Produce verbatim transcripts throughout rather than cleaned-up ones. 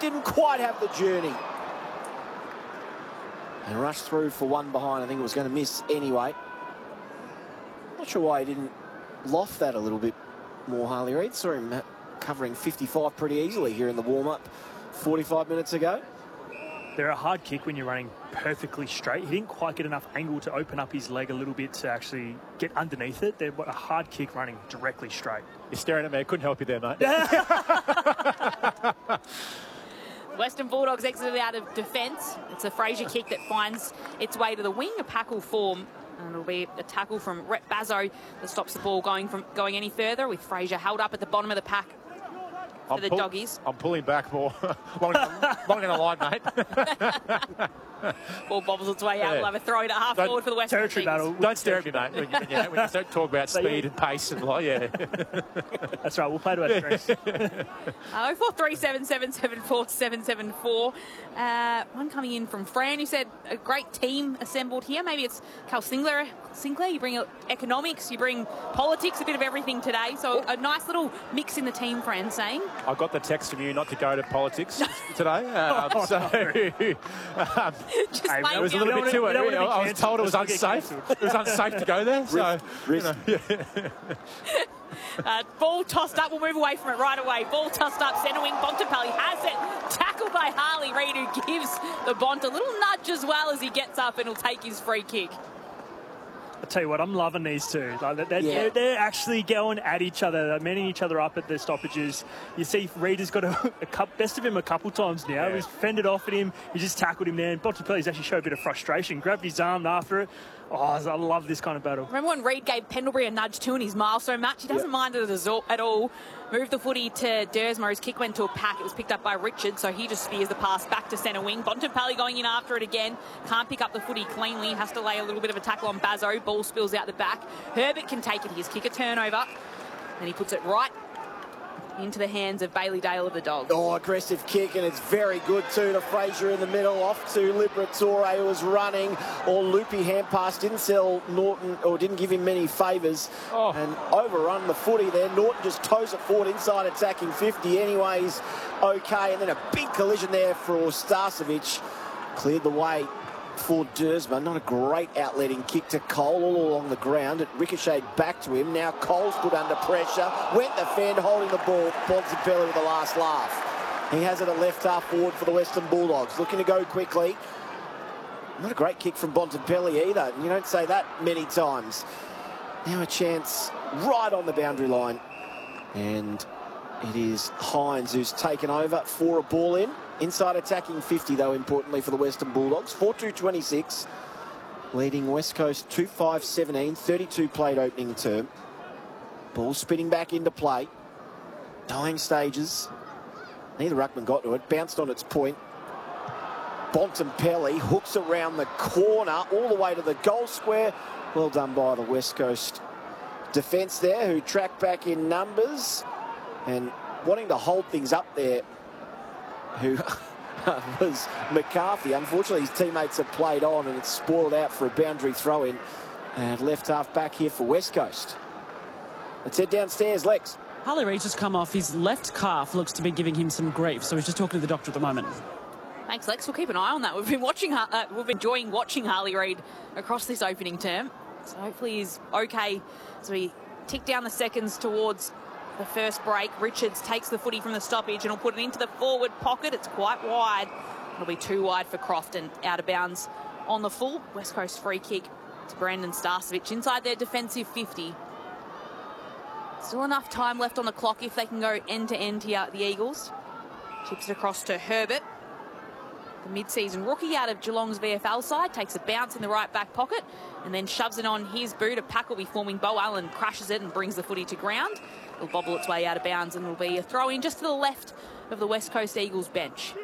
didn't quite have the journey. And rushed through for one behind. I think it was going to miss anyway. Not sure why he didn't loft that a little bit more, Harley Reid. Saw him covering fifty-five pretty easily here in the warm-up forty-five minutes ago. They're a hard kick when you're running perfectly straight. He didn't quite get enough angle to open up his leg a little bit to actually get underneath it. They're a hard kick running directly straight. You're staring at me. I couldn't help you there, mate. Western Bulldogs exited out of defence. It's a Fraser kick that finds its way to the wing, a Packle form. And it'll be a tackle from Rhett Bazzo that stops the ball going from going any further, with Fraser held up at the bottom of the pack for I'm the pull, doggies. I'm pulling back more. long, long in the line, mate. Ball bobbles its way out. Yeah. We'll have a throw to half Don't, forward for the Western territory Eagles. battle. Don't stare at me, mate. When you, when you, when you don't talk about speed and pace and like, yeah. That's right. We'll play to our strengths. Oh four three seven seven seven four seven seven four. Uh, one coming in from Fran, who said a great team assembled here. Maybe it's Carl Sinclair. Sinclair, you bring economics, you bring politics, a bit of everything today. So a nice little mix in the team, Fran, saying. I got the text from you not to go to politics today. Um, so um, Just Hey, laying it was a down little the- bit too we don't early. wanna be I was told it was cancelled. Let's not get unsafe. It was unsafe to go there. So, Risk, you know, risk. Uh, ball tossed up. We'll move away from it right away. Ball tossed up. Centre wing. Bontempelli has it. Tackled by Harley Reid, who gives the Bont a little nudge as well as he gets up and will take his free kick. I tell you what, I'm loving these two. Like they're, Yeah. they're, they're actually going at each other. They're meeting each other up at the stoppages. You see Reid has got a, a cup, best of him a couple times now. Yeah. He's fended off at him. He just tackled him there. And Bontempelli's actually showed a bit of frustration. Grabbed his arm after it. Oh, I love this kind of battle. Remember when Reid gave Pendlebury a nudge too in his milestone match? He doesn't Yep. mind it at all. Moved the footy to Dersma. His kick went to a pack. It was picked up by Richard, so he just spears the pass back to centre wing. Bontempelli going in after it again. Can't pick up the footy cleanly. Has to lay a little bit of a tackle on Bazzo. Ball spills out the back. Herbert can take it. His kick a turnover. And he puts it right into the hands of Bailey Dale of the Dogs. Oh, aggressive kick, and it's very good too to Fraser in the middle, off to Liberatore, who was running. Or loopy hand pass, didn't sell Norton, or didn't give him many favours. Oh. And overrun the footy there. Norton just toes it forward inside, attacking fifty anyways. Okay, and then a big collision there for Starcevic. Cleared the way for Dersma. Not a great outletting kick to Cole all along the ground. It ricocheted back to him. Now Cole's put under pressure. Went the fend, holding the ball. Bontempelli with the last laugh. He has it at left half forward for the Western Bulldogs. Looking to go quickly. Not a great kick from Bontempelli either. You don't say that many times. Now a chance right on the boundary line. And it is Hines who's taken over for a ball in. Inside attacking fifty, though, importantly for the Western Bulldogs. four two twenty-six, leading West Coast two five seventeen, thirty-two played opening term. Ball spinning back into play. Dying stages. Neither ruckman got to it. Bounced on its point. Bontempelli hooks around the corner all the way to the goal square. Well done by the West Coast defence there, who tracked back in numbers and wanting to hold things up there, who was McCarthy. Unfortunately, his teammates have played on and it's spoiled out for a boundary throw-in. And left half back here for West Coast. Let's head downstairs, Lex. Harley Reid's just come off. His left calf looks to be giving him some grief, so he's just talking to the doctor at the moment. Thanks, Lex. We'll keep an eye on that. We've been watching, uh, we've been enjoying watching Harley Reid across this opening term. So hopefully he's okay as we tick down the seconds towards the first break. Richards takes the footy from the stoppage and will put it into the forward pocket. It's quite wide. It'll be too wide for Crofton. Out of bounds on the full. West Coast free kick to Brandon Starcevic inside their defensive fifty. Still enough time left on the clock if they can go end to end here, the Eagles. Chips it across to Herbert. The mid-season rookie out of Geelong's V F L side takes a bounce in the right back pocket and then shoves it on his boot. A pack will be forming. Bo Allen crashes it and brings the footy to ground. It'll bobble its way out of bounds and will be a throw in just to the left of the West Coast Eagles bench.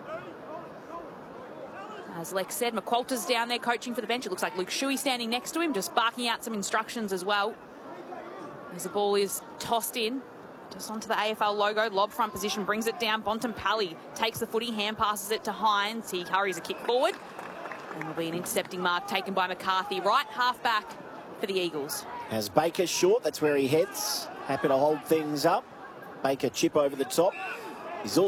As Lex said, McQualter's down there coaching for the bench. It looks like Luke Shuey standing next to him, just barking out some instructions as well. As the ball is tossed in, just onto the A F L logo, lob front position, brings it down. Bontempelli takes the footy, hand passes it to Hines. He hurries a kick forward. And will be an intercepting mark taken by McCarthy. Right half back for the Eagles. As Baker's short, that's where he heads. Happy to hold things up. Baker chip over the top. He's also